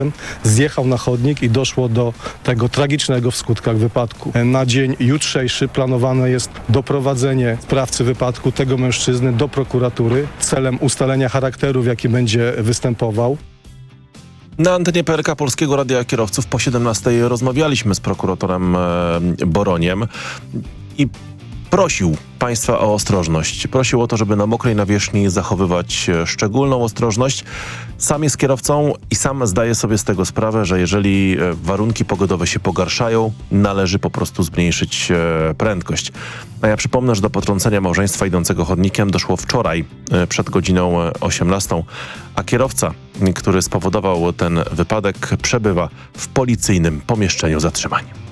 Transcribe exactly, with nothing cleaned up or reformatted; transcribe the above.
Zjechał na chodnik i doszło do tego tragicznego w skutkach wypadku. Na dzień jutrzejszy planowane jest doprowadzenie sprawcy wypadku, tego mężczyzny, do prokuratury celem ustalenia charakteru, w jaki będzie występował. Na antenie P L K Polskiego Radia Kierowców po siedemnastej rozmawialiśmy z prokuratorem Boroniem i prosił państwa o ostrożność. Prosił o to, żeby na mokrej nawierzchni zachowywać szczególną ostrożność. Sam jest kierowcą i sam zdaje sobie z tego sprawę, że jeżeli warunki pogodowe się pogarszają, należy po prostu zmniejszyć prędkość. A ja przypomnę, że do potrącenia małżeństwa idącego chodnikiem doszło wczoraj przed godziną osiemnastą, a kierowca, który spowodował ten wypadek, przebywa w policyjnym pomieszczeniu zatrzymań.